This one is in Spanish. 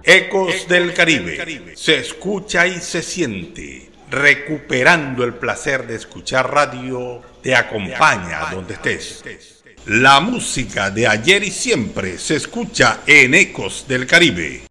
Ecos del Caribe. Se escucha y se siente. Recuperando el placer de escuchar radio, te acompaña donde estés. La música de ayer y siempre se escucha en Ecos del Caribe.